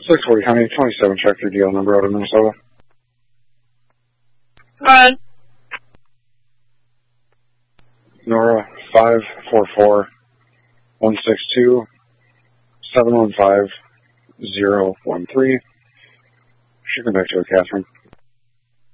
640 County, 27 Tractor DL number out of Minnesota. Hi. Nora 544-162-715-013. Shipping back to Catherine.